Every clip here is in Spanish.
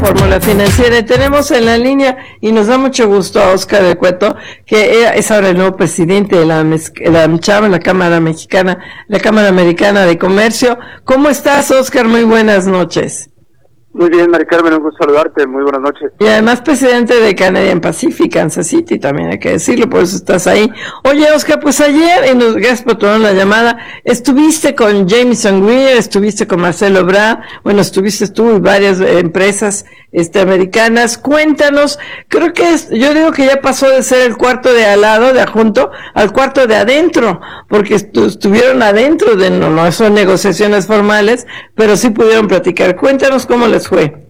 Fórmula Financiera, y tenemos en la línea, y nos da mucho gusto, a Óscar de Cueto, que es ahora el nuevo presidente de la MCHAM, la Cámara Mexicana, la Cámara Americana de Comercio. ¿Cómo estás, Óscar? Muy buenas noches. Muy bien, Mari Carmen, un gusto saludarte, muy buenas noches. Y además presidente de Canadian Pacific, Kansas City, también hay que decirlo, por eso estás ahí. Oye, Óscar, pues ayer, gracias por tomar la llamada, estuviste con Jamieson Greer, estuviste con Marcelo Ebrard, bueno, estuviste tú y varias empresas americanas. Cuéntanos, creo que yo digo que ya pasó de ser el cuarto de al lado, de adjunto, al cuarto de adentro, porque estuvieron adentro no son negociaciones formales, pero sí pudieron platicar. Cuéntanos cómo les fue.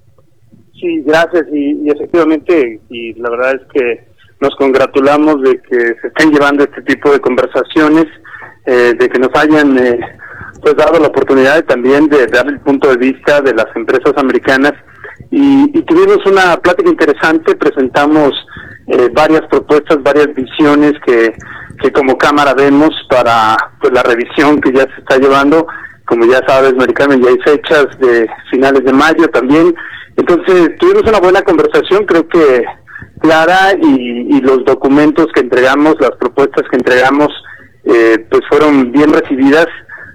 Sí, gracias, y efectivamente, y la verdad es que nos congratulamos de que se estén llevando este tipo de conversaciones, de que nos hayan pues dado la oportunidad también de dar el punto de vista de las empresas americanas, y tuvimos una plática interesante. Presentamos varias propuestas, varias visiones que como Cámara vemos para pues la revisión que ya se está llevando. Como ya sabes, Mari Carmen, ya hay fechas de finales de mayo también. Entonces, tuvimos una buena conversación, creo que clara, y los documentos que entregamos, las propuestas que entregamos, pues fueron bien recibidas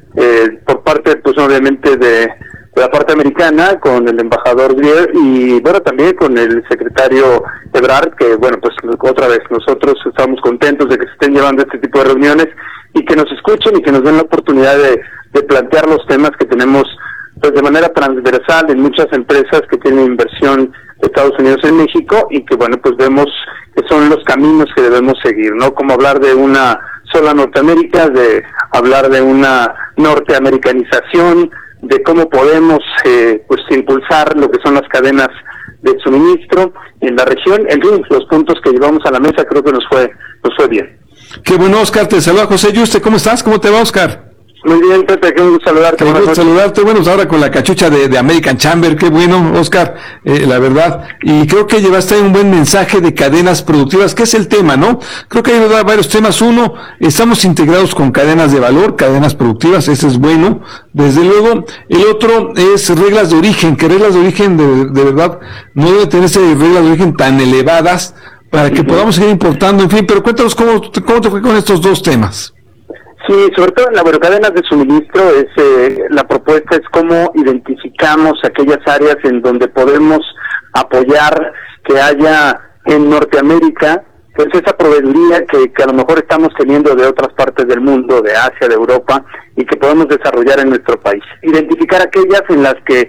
por parte, pues obviamente, de la parte americana, con el embajador Greer, y bueno, también con el secretario Ebrard, que bueno, pues otra vez, nosotros estamos contentos de que se estén llevando este tipo de reuniones, y que nos escuchen y que nos den la oportunidad de plantear los temas que tenemos pues de manera transversal en muchas empresas que tienen inversión de Estados Unidos en México, y que bueno, pues vemos que son los caminos que debemos seguir, ¿no? Como hablar de una sola Norteamérica, de hablar de una norteamericanización, de cómo podemos pues impulsar lo que son las cadenas de suministro en la región. En fin, los puntos que llevamos a la mesa creo que nos fue bien. Qué bueno, Óscar, te saluda José Yuste. ¿Cómo estás? ¿Cómo te va, Óscar? Muy bien, Pepe, qué gusto saludarte. Qué gusto saludarte. Bueno, ahora con la cachucha de American Chamber, qué bueno, Óscar, la verdad. Y creo que llevaste un buen mensaje de cadenas productivas, que es el tema, ¿no? Creo que hay varios temas. Uno, estamos integrados con cadenas de valor, cadenas productivas, ese es bueno, desde luego. El otro es reglas de origen, que reglas de origen de verdad no debe tenerse reglas de origen tan elevadas para que podamos seguir importando, en fin. Pero cuéntanos cómo te fue con estos dos temas. Sí, sobre todo en las cadenas de suministro, la propuesta es cómo identificamos aquellas áreas en donde podemos apoyar que haya en Norteamérica pues esa proveeduría que a lo mejor estamos teniendo de otras partes del mundo, de Asia, de Europa, y que podemos desarrollar en nuestro país. Identificar aquellas en las que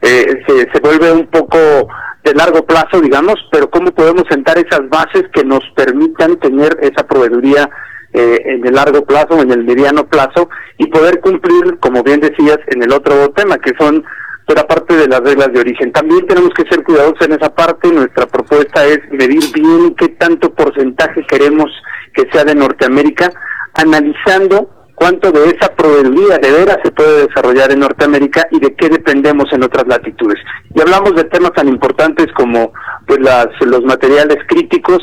se vuelve un poco de largo plazo, digamos, pero cómo podemos sentar esas bases que nos permitan tener esa proveeduría en el largo plazo, en el mediano plazo, y poder cumplir, como bien decías, en el otro tema, que son la parte de las reglas de origen. También tenemos que ser cuidadosos en esa parte. Nuestra propuesta es medir bien qué tanto porcentaje queremos que sea de Norteamérica, analizando cuánto de esa proveeduría de veras se puede desarrollar en Norteamérica y de qué dependemos en otras latitudes. Y hablamos de temas tan importantes como pues los materiales críticos,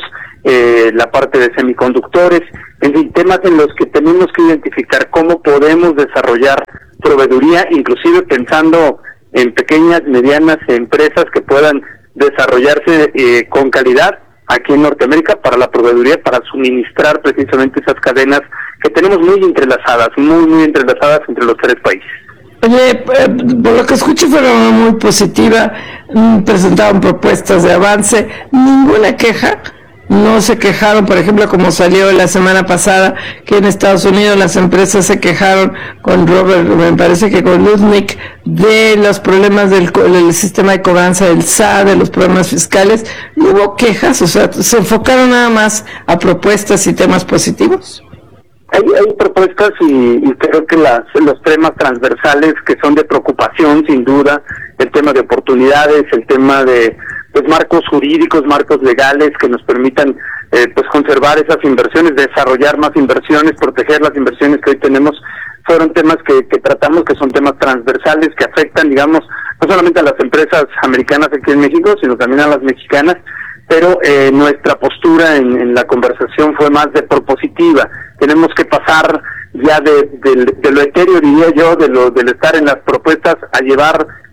la parte de semiconductores, en fin, temas en los que tenemos que identificar cómo podemos desarrollar proveeduría, inclusive pensando en pequeñas, medianas empresas que puedan desarrollarse con calidad aquí en Norteamérica para la proveeduría, para suministrar precisamente esas cadenas que tenemos muy entrelazadas entre los tres países. Oye, por lo que escuché fue muy positiva, presentaron propuestas de avance, ninguna queja. No se quejaron, por ejemplo, como salió la semana pasada, que en Estados Unidos las empresas se quejaron con Robert, me parece que con Lutnick, de los problemas del sistema de cobranza del SAT, de los problemas fiscales. No hubo quejas, o sea, se enfocaron nada más a propuestas y temas positivos. Hay propuestas y creo que los temas transversales que son de preocupación, sin duda, el tema de oportunidades, el tema de pues marcos jurídicos, marcos legales que nos permitan pues conservar esas inversiones, desarrollar más inversiones, proteger las inversiones que hoy tenemos, fueron temas que tratamos, que son temas transversales, que afectan, digamos, no solamente a las empresas americanas aquí en México, sino también a las mexicanas, pero nuestra postura en la conversación fue más de propositiva. Tenemos que pasar ya de lo etéreo, diría yo, del estar en las propuestas, a llevar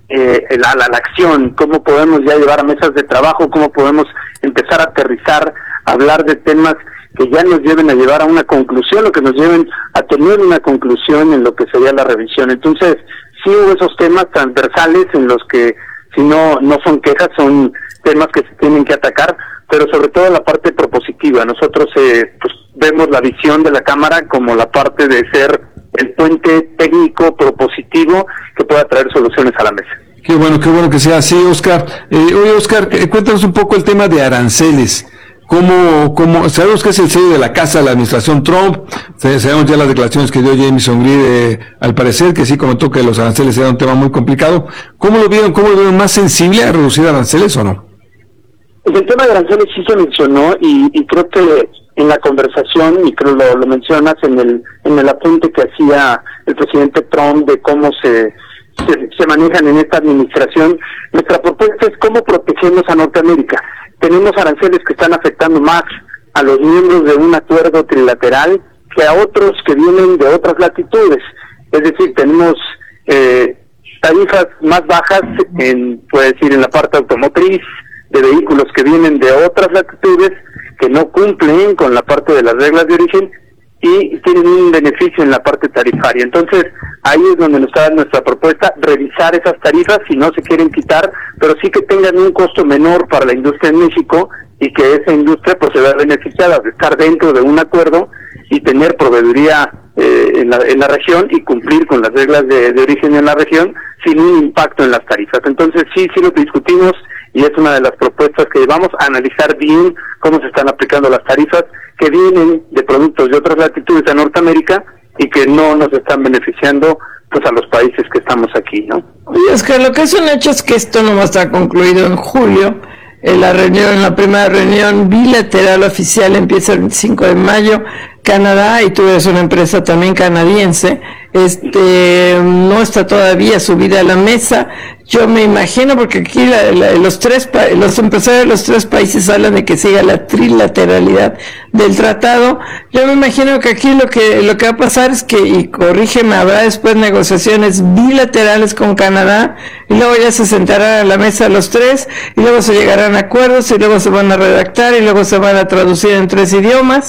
la acción, cómo podemos ya llevar a mesas de trabajo, cómo podemos empezar a aterrizar, hablar de temas que ya nos lleven a llevar a una conclusión, o que nos lleven a tener una conclusión en lo que sería la revisión. Entonces, sí hubo esos temas transversales en los que, si no son quejas, son temas que se tienen que atacar, pero sobre todo la parte propositiva. Nosotros pues vemos la visión de la Cámara como la parte de ser el puente técnico propositivo que pueda traer soluciones a la mesa. Qué bueno que sea así, Oscar. Oye, Oscar, cuéntanos un poco el tema de aranceles. ¿Cómo sabemos que es el sello de la casa de la administración Trump? Sabemos ya las declaraciones que dio Jamieson Greer, al parecer, que sí comentó que los aranceles era un tema muy complicado. ¿Cómo lo vieron más sensible a reducir aranceles o no? El tema de aranceles sí se mencionó y creo que en la conversación, y creo lo mencionas en el apunte que hacía el presidente Trump de cómo se manejan en esta administración, nuestra propuesta es cómo protegemos a Norteamérica. Tenemos aranceles que están afectando más a los miembros de un acuerdo trilateral que a otros que vienen de otras latitudes. Es decir, tenemos tarifas más bajas en la parte automotriz, de vehículos que vienen de otras latitudes, que no cumplen con la parte de las reglas de origen y tienen un beneficio en la parte tarifaria. Entonces, ahí es donde nos está nuestra propuesta, revisar esas tarifas si no se quieren quitar, pero sí que tengan un costo menor para la industria en México y que esa industria pues se vea beneficiada de estar dentro de un acuerdo y tener proveeduría en la región y cumplir con las reglas de origen en la región sin un impacto en las tarifas. Entonces, sí lo discutimos y es una de las propuestas que llevamos a analizar bien cómo se están aplicando las tarifas que vienen de productos de otras latitudes de Norteamérica y que no nos están beneficiando pues a los países que estamos aquí, ¿no? Oye, Oscar, lo que es un hecho es que esto no va a estar concluido en julio. La primera reunión bilateral oficial empieza el 25 de mayo. Canadá, y tú eres una empresa también canadiense, no está todavía subida a la mesa. Yo me imagino, porque aquí los empresarios de los tres países hablan de que siga la trilateralidad del tratado. Yo me imagino que aquí lo que va a pasar es que, y corrígeme, habrá después negociaciones bilaterales con Canadá, y luego ya se sentarán a la mesa los tres, y luego se llegarán a acuerdos, y luego se van a redactar, y luego se van a traducir en 3 idiomas,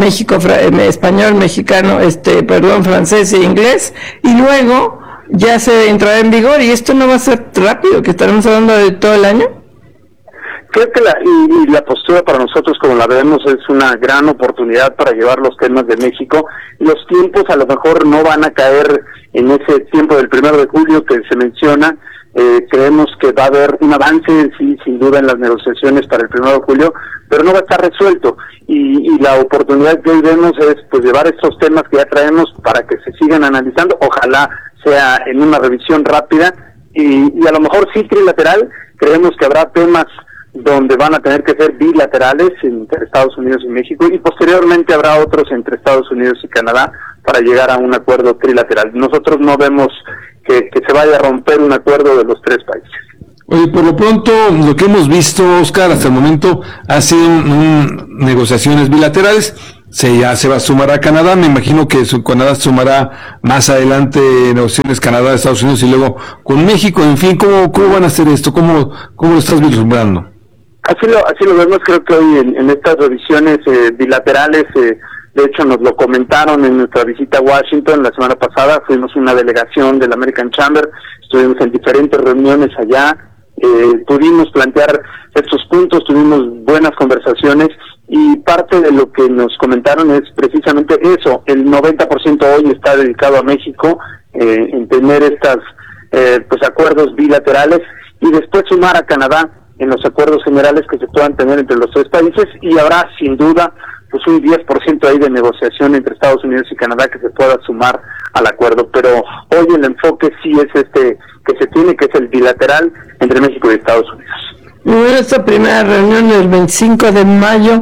español, mexicano, francés e inglés, y luego ya se entrará en vigor, y esto no va a ser rápido, que estaremos hablando de todo el año. Creo que la postura para nosotros, como la vemos, es una gran oportunidad para llevar los temas de México. Los tiempos a lo mejor no van a caer en ese tiempo del 1 de julio que se menciona. Creemos que va a haber un avance, sí, sin duda, en las negociaciones para el 1 de julio, pero no va a estar resuelto. Y la oportunidad que hoy vemos es pues llevar estos temas que ya traemos para que se sigan analizando. Ojalá sea en una revisión rápida y a lo mejor sí trilateral. Creemos que habrá temas donde van a tener que ser bilaterales entre Estados Unidos y México, y posteriormente habrá otros entre Estados Unidos y Canadá para llegar a un acuerdo trilateral. Nosotros no vemos que se vaya a romper un acuerdo de los tres países. Oye, por lo pronto, lo que hemos visto, Oscar, hasta el momento ha sido negociaciones bilaterales. Ya se va a sumar a Canadá, me imagino que Canadá sumará más adelante negociaciones Canadá, Estados Unidos y luego con México. En fin, ¿cómo van a hacer esto? ¿Cómo lo estás vislumbrando? Así lo vemos. Creo que hoy en estas revisiones bilaterales, de hecho nos lo comentaron en nuestra visita a Washington la semana pasada. Fuimos una delegación del American Chamber, estuvimos en diferentes reuniones allá, pudimos plantear estos puntos, tuvimos buenas conversaciones, y parte de lo que nos comentaron es precisamente eso. El 90% hoy está dedicado a México, en tener estas acuerdos bilaterales, y después sumar a Canadá en los acuerdos generales que se puedan tener entre los tres países, y habrá sin duda pues un 10% ahí de negociación entre Estados Unidos y Canadá que se pueda sumar al acuerdo. Pero hoy el enfoque sí es que se tiene, que es el bilateral entre México y Estados Unidos. Bueno, esta primera reunión del 25 de mayo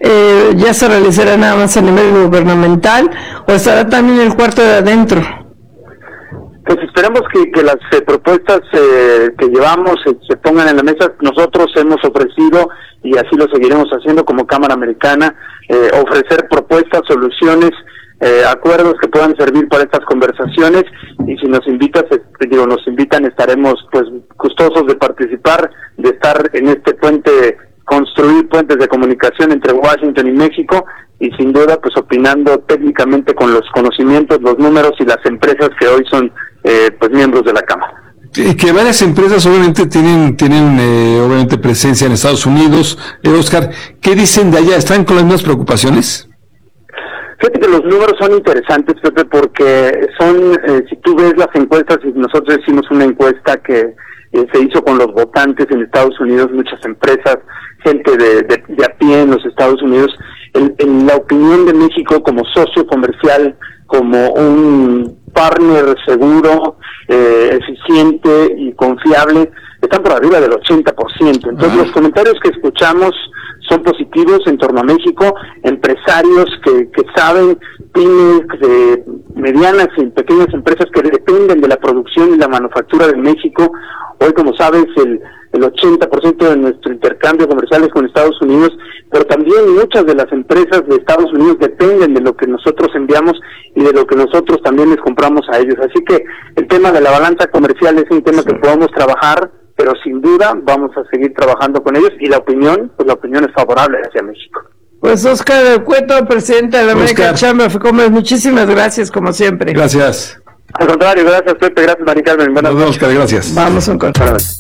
ya se realizará nada más a nivel gubernamental, o estará también el cuarto de adentro. Pues esperemos que las propuestas que llevamos se pongan en la mesa. Nosotros hemos ofrecido, y así lo seguiremos haciendo como Cámara Americana, ofrecer propuestas, soluciones acuerdos que puedan servir para estas conversaciones, y si nos invitan, estaremos pues gustosos de participar, de estar en este puente, construir puentes de comunicación entre Washington y México, y sin duda pues opinando técnicamente con los conocimientos, los números y las empresas que hoy son pues miembros de la Cámara. Que varias empresas obviamente tienen obviamente presencia en Estados Unidos. Oscar, ¿qué dicen de allá? ¿Están con las mismas preocupaciones? Fíjate que los números son interesantes, Pepe, porque son, si tú ves las encuestas, y nosotros hicimos una encuesta que se hizo con los votantes en Estados Unidos, muchas empresas, gente de a pie en los Estados Unidos, en la opinión de México como socio comercial, como un partner seguro, eficiente y confiable, están por arriba del 80%. Entonces los comentarios que escuchamos son positivos en torno a México, empresarios que saben, pymes, medianas y pequeñas empresas que dependen de la producción y la manufactura de México. Hoy, como sabes, el 80% de nuestro intercambio comercial es con Estados Unidos, pero también muchas de las empresas de Estados Unidos dependen de lo que nosotros enviamos y de lo que nosotros también les compramos a ellos. Así que el tema de la balanza comercial es un tema que podemos trabajar, pero sin duda vamos a seguir trabajando con ellos, y la opinión es favorable hacia México. Pues Oscar del Cueto, presidente de la American Chamber of Commerce, muchísimas gracias como siempre. Gracias. Al contrario, gracias Pepe, gracias Mari Carmen. Oscar, gracias. Vamos a encontrar.